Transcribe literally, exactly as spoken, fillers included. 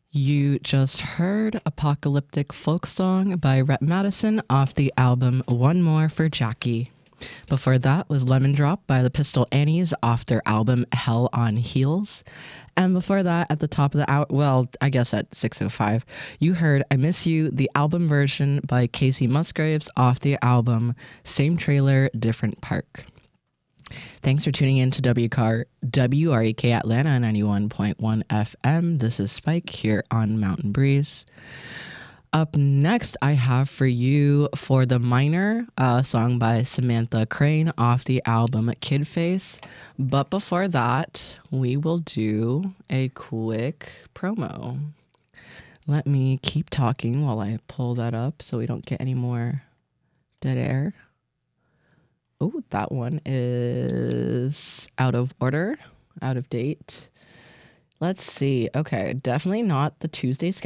You just heard Apocalyptic Folk Song by Rhett Madison off the album One More for Jackie. Before that was Lemon Drop by the Pistol Annies off their album Hell on Heels. And before that, at the top of the hour, well, I guess at six oh five, you heard I Miss You, the album version by Casey Musgraves off the album Same Trailer, Different Park. Thanks for tuning in to W C A R, W R E K Atlanta ninety-one point one F M. This is Spike here on Mountain Breeze. Up next, I have for you For the Minor, a song by Samantha Crane off the album Kid Face. But before that, we will do a quick promo. Let me keep talking while I pull that up so we don't get any more dead air. Oh, that one is out of order, out of date. Let's see. Okay, definitely not the Tuesday schedule.